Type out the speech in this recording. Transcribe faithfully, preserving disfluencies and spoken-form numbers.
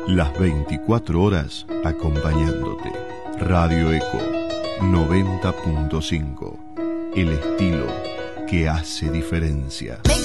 Las veinticuatro horas acompañándote. Radio Eco noventa punto cinco. El estilo que hace diferencia.